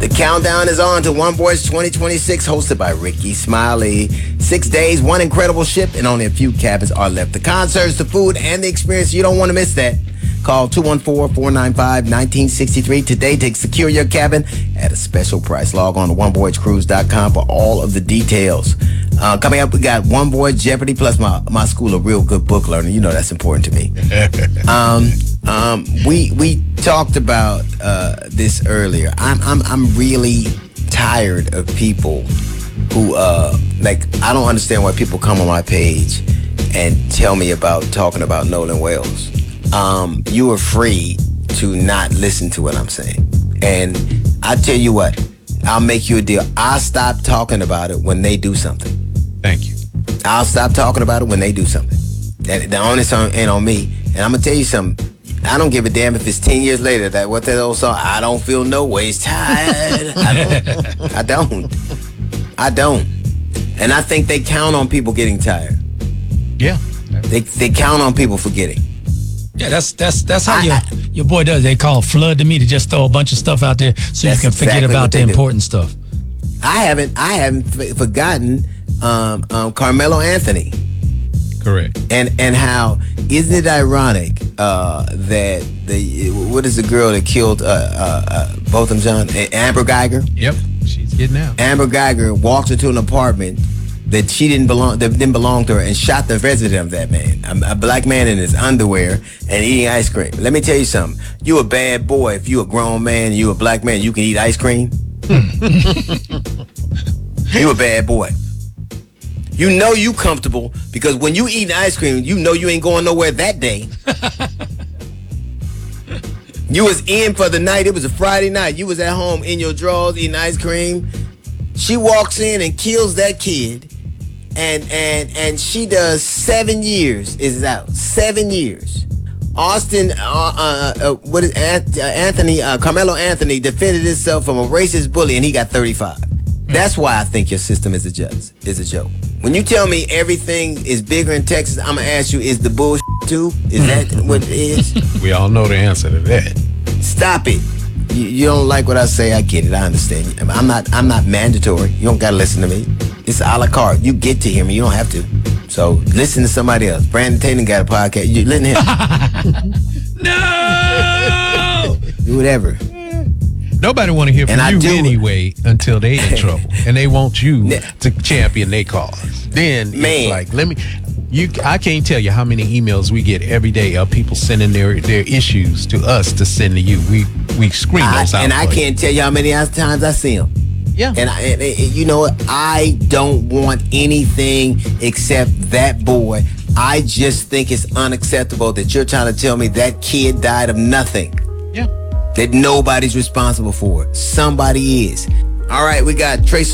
The countdown is on to One Voice 2026, hosted by Ricky Smiley. 6 days, one incredible ship, and only a few cabins are left. The concerts, the food, and the experience, you don't want to miss that. Call 214-495-1963 today to secure your cabin at a special price. Log on to onevoyagecruise.com for all of the details. Coming up, we got One Voyage Jeopardy plus my school of real good book learning. You know that's important to me. We talked about this earlier. I'm really tired of people who I don't understand why people come on my page and tell me about talking about Nolan Wells. You are free to not listen to what I'm saying. And I tell you what, I'll make you a deal. I'll stop talking about it when they do something. Thank you. I'll stop talking about it when they do something. The onus ain't on me. And I'm going to tell you something. I don't give a damn if it's 10 years later that old song, I don't feel no ways tired. I don't. And I think they count on people getting tired. Yeah. They count on people forgetting. Yeah, that's how your boy does. They call flood to me to just throw a bunch of stuff out there so you can forget about the important stuff. I haven't forgotten Carmelo Anthony. Correct. And how isn't it ironic that what is the girl that killed both of them, John? Amber Geiger? Yep, she's getting out. Amber Geiger walked into an apartment that didn't belong to her and shot the resident of that man, a black man in his underwear and eating ice cream. Let me tell you something. You a bad boy if you a grown man and you a black man. You can eat ice cream. You a bad boy. You know you comfortable because when you eating ice cream, you know you ain't going nowhere that day. You was in for the night. It was a Friday night. You was at home in your drawers eating ice cream. She walks in and kills that kid, and she does 7 years. Is out 7 years. Austin, Carmelo Anthony defended himself from a racist bully, and he got 35. That's why I think your system is a joke. When you tell me everything is bigger in Texas, I'm gonna ask you: is the bullshit too? Is that what it is? We all know the answer to that. Stop it. You don't like what I say, I get it, I understand. I'm not mandatory. You don't gotta listen to me. It's a la carte. You get to hear me, you don't have to. So listen to somebody else. Brandon Tatum got a podcast. You listen to him. No! Do whatever. Nobody want to hear from you anyway until they in trouble. And they want you to champion their cause. Then it's like, I can't tell you how many emails we get every day of people sending their issues to us to send to you. We scream those out. And I can't tell you how many times I see them. Yeah. And you know what? I don't want anything except that boy. I just think it's unacceptable that you're trying to tell me that kid died of nothing. Yeah. That nobody's responsible for it. Somebody is. All right, we got Trey